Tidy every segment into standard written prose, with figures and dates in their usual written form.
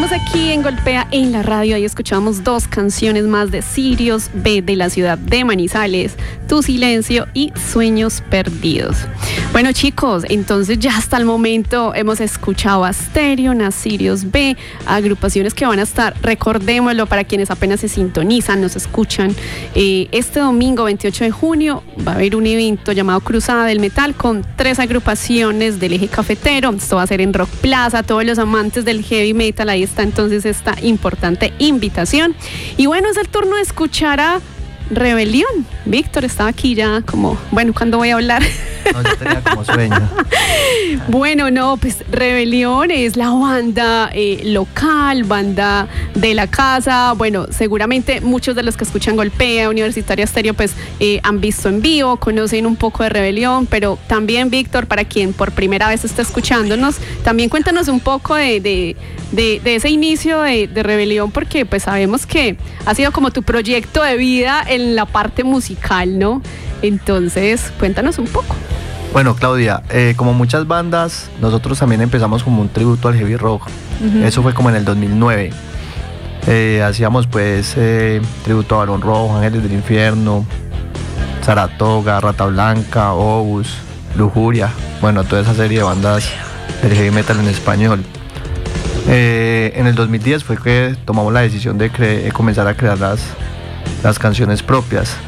Seguimos aquí en Golpea en la radio. Ahí escuchamos 2 canciones más de Sirius B de la ciudad de Manizales, Tu Silencio y Sueños Perdidos. Bueno, chicos, entonces ya hasta el momento hemos escuchado a Asterion, a Sirius B, agrupaciones que van a estar, recordémoslo para quienes apenas se sintonizan, nos escuchan. Este domingo 28 de junio va a haber un evento llamado Cruzada del Metal con 3 agrupaciones del eje cafetero. Esto va a ser en Rock Plaza. Todos los amantes del heavy metal, ahí está entonces esta importante invitación. Y bueno, es el turno de escuchar a Rebelión. Víctor estaba aquí ya como, bueno, ¿cuándo voy a hablar? No, yo tenía como sueño. Bueno, no, pues Rebelión es la banda local, banda de la casa. Bueno, seguramente muchos de los que escuchan Golpea, Universitaria Estéreo, pues han visto en vivo, conocen un poco de Rebelión, pero también, Víctor, para quien por primera vez está escuchándonos, también cuéntanos un poco de ese inicio de Rebelión, porque pues sabemos que ha sido como tu proyecto de vida en la parte musical, ¿no? Entonces, cuéntanos un poco. Bueno, Claudia, como muchas bandas, nosotros también empezamos como un tributo al heavy rock. Eso fue como en el 2009. Hacíamos pues tributo a Barón Rojo, Ángeles del Infierno, Saratoga, Rata Blanca, Obus, Lujuria, bueno, toda esa serie de bandas del heavy metal en español. En el 2010 fue que tomamos la decisión de comenzar a crear las canciones propias.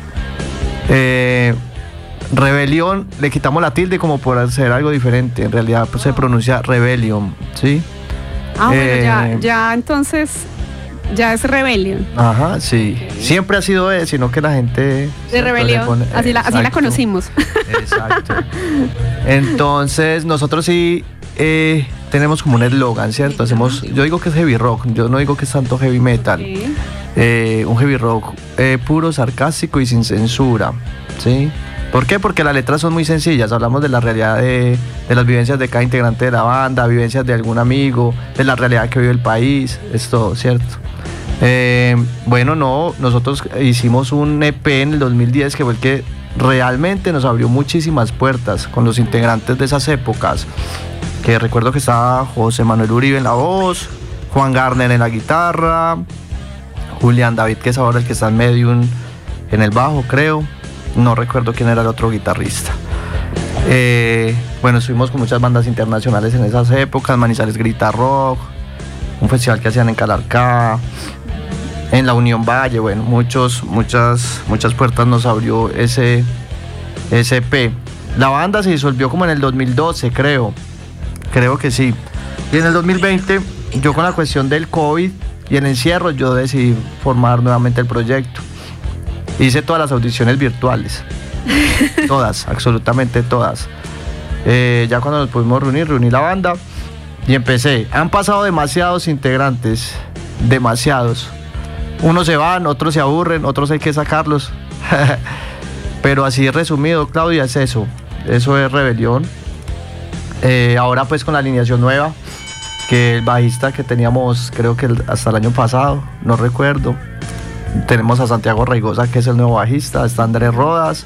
Rebelión, le quitamos la tilde como por hacer algo diferente. En realidad pues, se pronuncia Rebellion, ¿sí? Bueno, ya entonces ya es Rebellion. Ajá, sí. Okay. Siempre ha sido sino que la gente de Rebelión, así la conocimos. Exacto. Entonces nosotros sí tenemos como un eslogan, ¿cierto? Yo digo que es heavy rock, yo no digo que es tanto heavy metal. Okay. Un heavy rock puro, sarcástico y sin censura, ¿sí? ¿Por qué? Porque las letras son muy sencillas, hablamos de la realidad de las vivencias de cada integrante de la banda, vivencias de algún amigo, de la realidad que vive el país, es todo, ¿cierto? Bueno, no, nosotros hicimos un EP en el 2010 que fue el que realmente nos abrió muchísimas puertas con los integrantes de esas épocas, que recuerdo que estaba José Manuel Uribe en la voz, Juan Garner en la guitarra, Julián David, que es ahora el que está en Medium en el bajo, creo. No recuerdo quién era el otro guitarrista. Bueno, estuvimos con muchas bandas internacionales en esas épocas. Manizales Grita Rock, un festival que hacían en Calarcá, en la Unión Valle. Bueno, muchas puertas nos abrió ese EP. La banda se disolvió como en el 2012, creo que sí. Y en el 2020, yo con la cuestión del COVID y el encierro, yo decidí formar nuevamente el proyecto. Hice todas las audiciones virtuales, todas, absolutamente todas. Ya cuando nos pudimos reuní la banda y empecé. Han pasado demasiados integrantes, demasiados. Unos se van, otros se aburren, otros hay que sacarlos. Pero así resumido, Claudia, es eso es Rebelión. Ahora pues con la alineación nueva, que el bajista que teníamos creo que hasta el año pasado, no recuerdo. Tenemos a Santiago Reigosa, que es el nuevo bajista, está Andrés Rodas,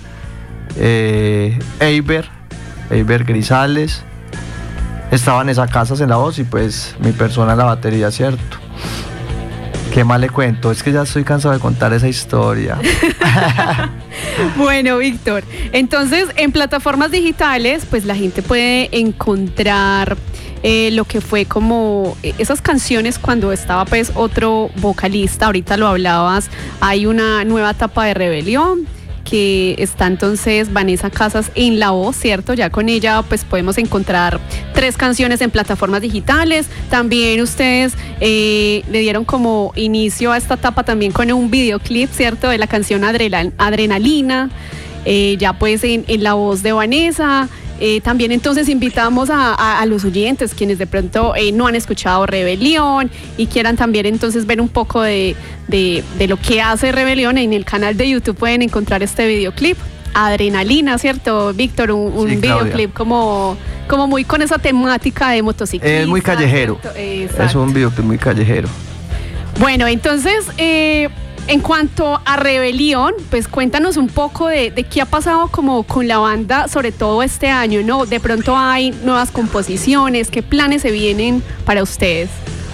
Eiber Grisales, está Vanessa Casas en la voz y pues mi persona en la batería, ¿cierto? ¿Qué más le cuento? Es que ya estoy cansado de contar esa historia. Bueno, Víctor, entonces en plataformas digitales pues la gente puede encontrar lo que fue como esas canciones cuando estaba pues otro vocalista. Ahorita lo hablabas, hay una nueva etapa de Rebelión que está entonces Vanessa Casas en la voz, ¿cierto? Ya con ella pues podemos encontrar 3 canciones en plataformas digitales. También ustedes le dieron como inicio a esta etapa también con un videoclip, ¿cierto? De la canción Adrenalina, ya pues en la voz de Vanessa. También entonces invitamos a los oyentes, quienes de pronto no han escuchado Rebelión y quieran también entonces ver un poco de lo que hace Rebelión. En el canal de YouTube pueden encontrar este videoclip, Adrenalina, ¿cierto, Víctor? Un sí, videoclip como muy con esa temática de motociclista. Es muy callejero, es un videoclip muy callejero. Bueno, entonces en cuanto a Rebelión, pues cuéntanos un poco de qué ha pasado como con la banda, sobre todo este año, ¿no? De pronto hay nuevas composiciones, ¿qué planes se vienen para ustedes?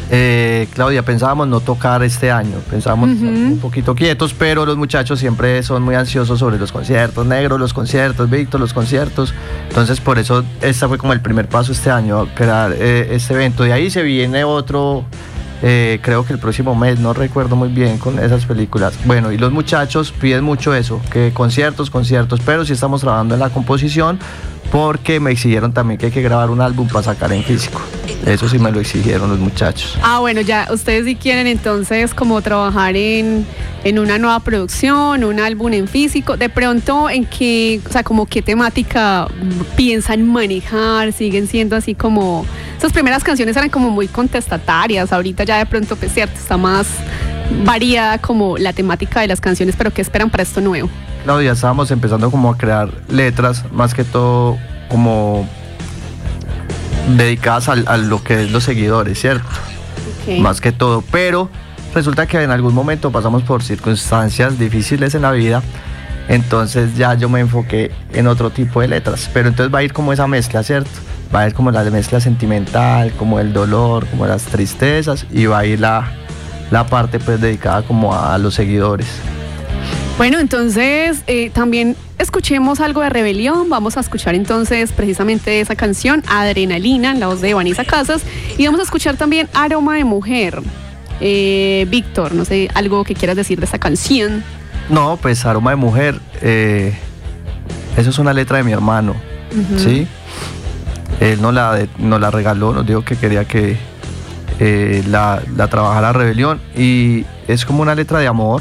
Claudia, pensábamos no tocar este año, pensábamos un poquito quietos, pero los muchachos siempre son muy ansiosos sobre los conciertos, Negro, los conciertos, Víctor, los conciertos. Entonces, por eso, este fue como el primer paso este año, crear este evento. De ahí se viene otro, creo que el próximo mes, no recuerdo muy bien con esas películas. Bueno, y los muchachos piden mucho eso, que conciertos, pero sí estamos trabajando en la composición, porque me exigieron también que hay que grabar un álbum para sacar en físico. Eso sí me lo exigieron los muchachos. Bueno, ya ustedes sí quieren entonces como trabajar en una nueva producción, un álbum en físico. De pronto, ¿en qué, o sea, como qué temática piensan manejar? Siguen siendo así como... Esas primeras canciones eran como muy contestatarias, ahorita ya de pronto, pues cierto, está más variada como la temática de las canciones, pero ¿qué esperan para esto nuevo? Claudia, estábamos empezando como a crear letras, más que todo como dedicadas a lo que es los seguidores, ¿cierto? Okay. Más que todo, pero resulta que en algún momento pasamos por circunstancias difíciles en la vida, entonces ya yo me enfoqué en otro tipo de letras, pero entonces va a ir como esa mezcla, ¿cierto? Va a ir como la mezcla sentimental, como el dolor, como las tristezas, y va a ir la parte pues dedicada como a los seguidores. Bueno, entonces también escuchemos algo de Rebelión. Vamos a escuchar entonces precisamente esa canción, Adrenalina, en la voz de Vanessa Casas. Y vamos a escuchar también Aroma de Mujer. Víctor, no sé, algo que quieras decir de esa canción. No, pues Aroma de Mujer, eso es una letra de mi hermano, ¿sí? Él nos la regaló, nos dijo que quería que la trabajara Rebelión. Y es como una letra de amor,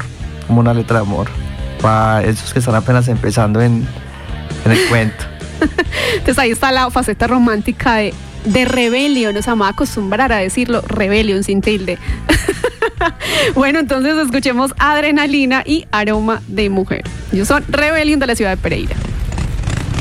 para esos que están apenas empezando en el cuento. Entonces ahí está la faceta romántica de Rebelión, o sea, me voy a acostumbrar a decirlo, Rebelión sin tilde. Bueno, entonces escuchemos Adrenalina y Aroma de Mujer. Ellos son Rebelión de la ciudad de Pereira.